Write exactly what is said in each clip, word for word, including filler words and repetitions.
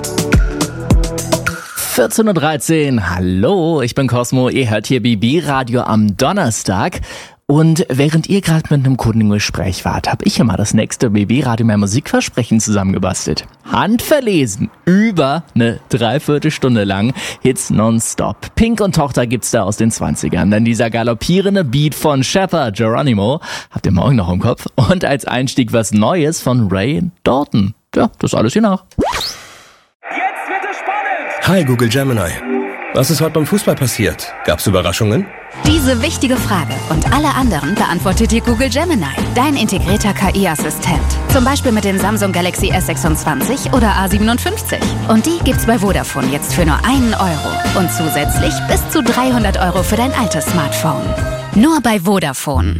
vierzehn Uhr dreizehn, hallo, ich bin Cosmo, ihr hört hier B B Radio am Donnerstag. Und während ihr gerade mit einem Kundengespräch wart, habe ich ja mal das nächste B B Radio mehr Musikversprechen zusammengebastelt. Handverlesen, über eine Dreiviertelstunde lang, Hits nonstop. Pink und Tochter gibt's da aus den zwanzigern. Dann dieser galoppierende Beat von Shepherd Geronimo, habt ihr morgen noch im Kopf? Und als Einstieg was Neues von Ray Dalton. Ja, das alles hier nach. Jetzt wird es spannend! Hi Google Gemini. Was ist heute beim Fußball passiert? Gab's Überraschungen? Diese wichtige Frage und alle anderen beantwortet dir Google Gemini, dein integrierter K I-Assistent. Zum Beispiel mit dem Samsung Galaxy S sechsundzwanzig oder A siebenundfünfzig. Und die gibt's bei Vodafone jetzt für nur einen Euro. Und zusätzlich bis zu dreihundert Euro für dein altes Smartphone. Nur bei Vodafone.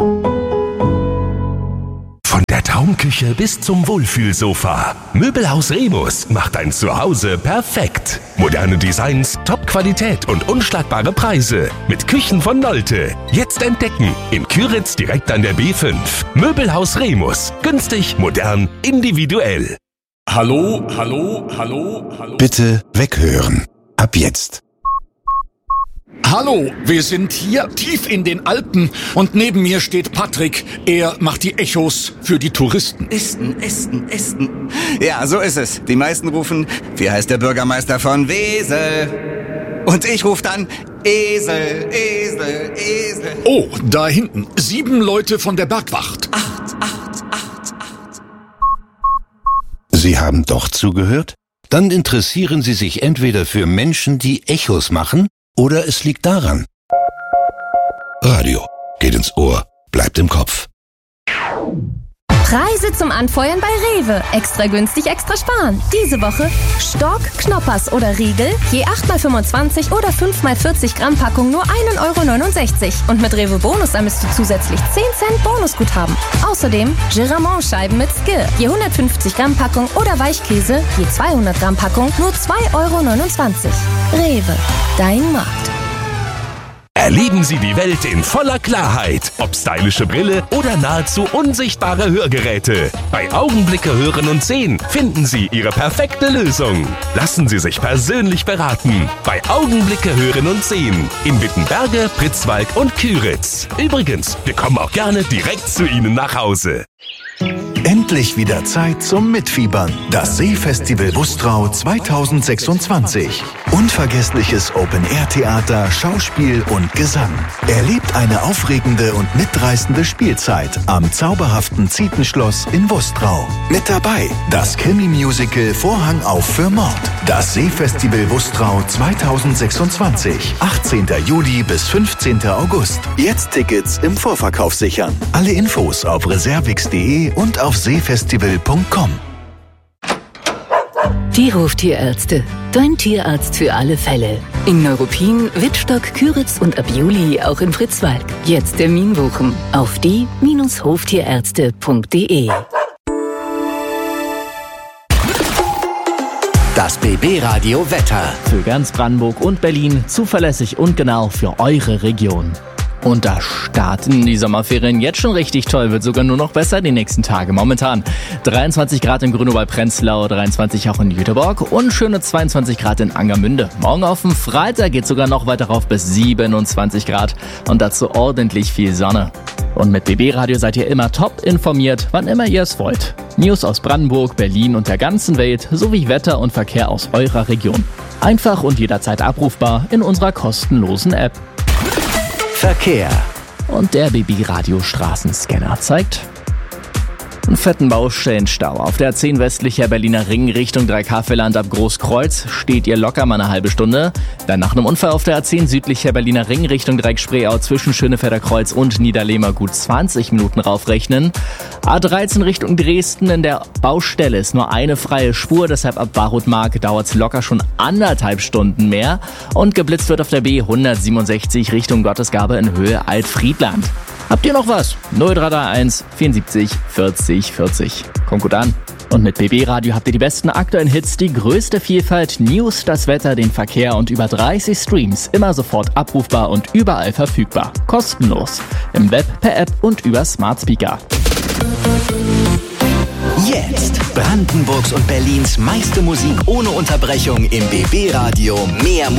Von der Traumküche bis zum Wohlfühlsofa. Möbelhaus Remus macht dein Zuhause perfekt. Moderne Designs, Top-Qualität und unschlagbare Preise. Mit Küchen von Nolte. Jetzt entdecken. In Küritz direkt an der B fünf. Möbelhaus Remus. Günstig, modern, individuell. Hallo, hallo, hallo, hallo. Bitte weghören. Ab jetzt. Hallo, wir sind hier tief in den Alpen und neben mir steht Patrick. Er macht die Echos für die Touristen. Esten, Esten, Esten. Ja, so ist es. Die meisten rufen, wie heißt der Bürgermeister von Wesel? Und ich rufe dann, Esel, Esel, Esel. Oh, da hinten, sieben Leute von der Bergwacht. Acht, acht, acht, acht. Sie haben doch zugehört? Dann interessieren Sie sich entweder für Menschen, die Echos machen, oder es liegt daran. Radio geht ins Ohr, bleibt im Kopf. Preise zum Anfeuern bei Rewe. Extra günstig, extra sparen. Diese Woche Stork, Knoppers oder Riegel, je acht mal fünfundzwanzig oder fünf mal vierzig Gramm Packung nur ein Euro neunundsechzig. Und mit Rewe Bonus ermisst du zusätzlich zehn Cent Bonusguthaben. Außerdem Giramont-Scheiben mit Skill, je hundertfünfzig Gramm Packung oder Weichkäse, je zweihundert Gramm Packung nur zwei Euro neunundzwanzig. Rewe, dein Markt. Erleben Sie die Welt in voller Klarheit. Ob stylische Brille oder nahezu unsichtbare Hörgeräte. Bei Augenblicke Hören und Sehen finden Sie Ihre perfekte Lösung. Lassen Sie sich persönlich beraten. Bei Augenblicke Hören und Sehen. In Wittenberge, Pritzwalk und Küritz. Übrigens, wir kommen auch gerne direkt zu Ihnen nach Hause. Endlich wieder Zeit zum Mitfiebern. Das Seefestival Wustrau zweitausendsechsundzwanzig. Unvergessliches Open-Air-Theater, Schauspiel und Gesang. Erlebt eine aufregende und mitreißende Spielzeit am zauberhaften Zietenschloss in Wustrau. Mit dabei das Krimi-Musical Vorhang auf für Mord. Das Seefestival Wustrau zweitausendsechsundzwanzig. achtzehnter Juli bis fünfzehnter August. Jetzt Tickets im Vorverkauf sichern. Alle Infos auf reservix punkt de und auf seefestival punkt com. Die Hoftierärzte. Dein Tierarzt für alle Fälle. In Neuruppin, Wittstock, Küritz und ab Juli auch in Pritzwalk. Jetzt Termin buchen auf die Bindestrich hoftierärzte punkt de. Das B B Radio Wetter. Für ganz Brandenburg und Berlin zuverlässig und genau für eure Region. Und da starten die Sommerferien jetzt schon richtig toll, wird sogar nur noch besser die nächsten Tage. Momentan dreiundzwanzig Grad in Grünau bei Prenzlau, dreiundzwanzig auch in Jüterbog und schöne zweiundzwanzig Grad in Angermünde. Morgen auf dem Freitag geht sogar noch weiter rauf bis siebenundzwanzig Grad und dazu ordentlich viel Sonne. Und mit B B Radio seid ihr immer top informiert, wann immer ihr es wollt. News aus Brandenburg, Berlin und der ganzen Welt sowie Wetter und Verkehr aus eurer Region. Einfach und jederzeit abrufbar in unserer kostenlosen App. Verkehr. Und der B B Radio Straßenscanner zeigt einen fetten Baustellenstau. Auf der A zehn westlicher Berliner Ring Richtung Dreikaffeland ab Großkreuz steht ihr locker mal eine halbe Stunde. Dann nach einem Unfall auf der A zehn südlicher Berliner Ring Richtung Dreieck-Spreeau zwischen Schönefelder Kreuz und Niederlehmer gut zwanzig Minuten raufrechnen. A dreizehn Richtung Dresden, in der Baustelle ist nur eine freie Spur, deshalb ab Barutmark dauert es locker schon anderthalb Stunden mehr. Und geblitzt wird auf der B hundertsiebenundsechzig Richtung Gottesgabe in Höhe Altfriedland. Habt ihr noch was? null drei drei eins vierundsiebzig vierzig vierzig. Kommt gut an. Und mit B B Radio habt ihr die besten aktuellen Hits, die größte Vielfalt, News, das Wetter, den Verkehr und über dreißig Streams. Immer sofort abrufbar und überall verfügbar. Kostenlos. Im Web, per App und über Smart Speaker. Jetzt Brandenburgs und Berlins meiste Musik ohne Unterbrechung im B B Radio. Mehr Musik.